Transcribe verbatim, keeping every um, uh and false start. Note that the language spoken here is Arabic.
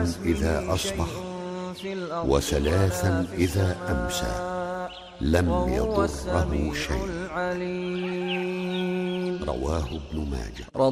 إذا أصبح وثلاثا إذا أمسى لم يضره شيء. رواه ابن ماجه.